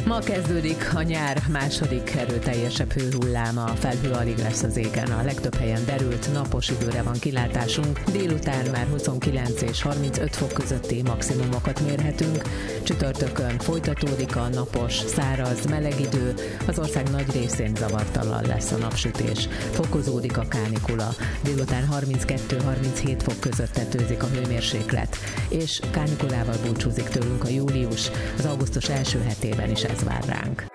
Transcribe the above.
Ma kezdődik a nyár második erőteljesebb hőhulláma, a felhő alig lesz az égen, a legtöbb helyen derült, napos időre van kilátásunk, délután már 29 és 35 fok közötti maximumokat mérhetünk, csütörtökön folytatódik a napos, száraz, meleg idő, az ország nagy részén zavartalan lesz a napsütés, fokozódik a kánikula, délután 32-37 fok között tetőzik a hőmérséklet, és kánikulával búcsúzik tőlünk a július, az augusztus első hetében is ez vár ránk.